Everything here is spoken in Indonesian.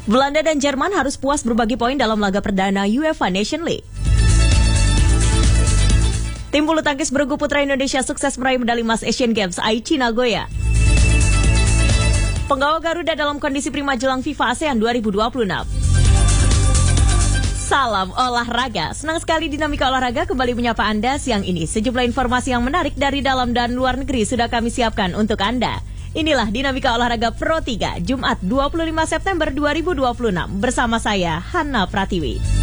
Belanda dan Jerman harus puas berbagi poin dalam laga perdana UEFA Nation League. Tim bulu tangkis bergu putra Indonesia sukses meraih medali emas Asian Games Aichi Nagoya. Penggawa Garuda dalam kondisi prima jelang FIFA ASEAN 2026. Salam olahraga. Senang sekali Dinamika Olahraga kembali menyapa Anda siang ini. Sejumlah informasi yang menarik dari dalam dan luar negeri sudah kami siapkan untuk Anda. Inilah Dinamika Olahraga Pro 3, Jumat 25 September 2026. Bersama saya, Hana Pratiwi.